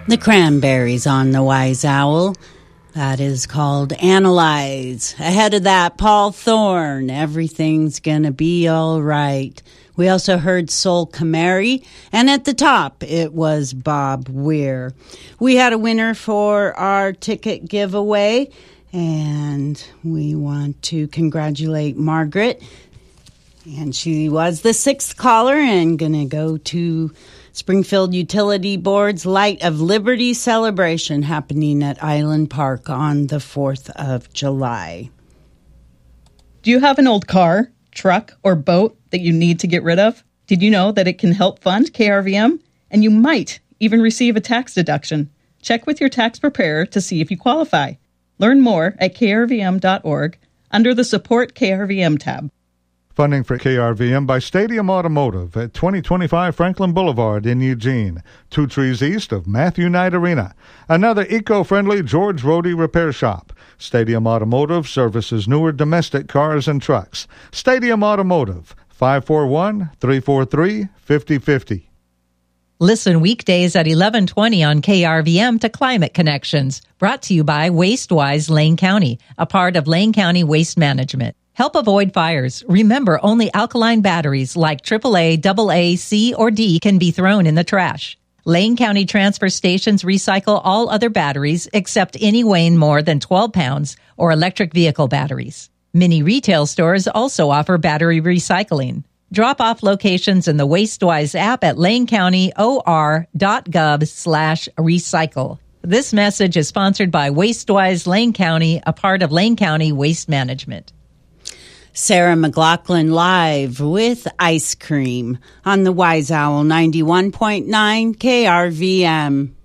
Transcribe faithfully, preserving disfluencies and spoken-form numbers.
The Cranberries on the Wise Owl. That is called Analyze. Ahead of that, Paul Thorne, Everything's Gonna Be All Right. We also heard Sol Kamari, and at the top, it was Bob Weir. We had a winner for our ticket giveaway, and we want to congratulate Margaret. And she was the sixth caller and going to go to Springfield Utility Board's Light of Liberty celebration happening at Island Park on the fourth of July. Do you have an old car, truck, or boat that you need to get rid of? Did you know that it can help fund K R V M? And you might even receive a tax deduction. Check with your tax preparer to see if you qualify. Learn more at k r v m dot org under the Support K R V M tab. Funding for K R V M by Stadium Automotive at twenty twenty-five Franklin Boulevard in Eugene, two trees east of Matthew Knight Arena. Another eco-friendly George Rohde repair shop. Stadium Automotive services newer domestic cars and trucks. Stadium Automotive, five four one, three four three, five zero five zero. Listen weekdays at eleven twenty on K R V M to Climate Connections, brought to you by WasteWise Lane County, a part of Lane County Waste Management. Help avoid fires. Remember, only alkaline batteries like triple A, double A, C, or D can be thrown in the trash. Lane County transfer stations recycle all other batteries except any weighing more than twelve pounds or electric vehicle batteries. Many retail stores also offer battery recycling. Drop-off locations in the WasteWise app at lanecounty.or.gov slash recycle. This message is sponsored by WasteWise Lane County, a part of Lane County Waste Management. Sarah McLaughlin live with Ice Cream on the Wise Owl ninety-one point nine K R V M.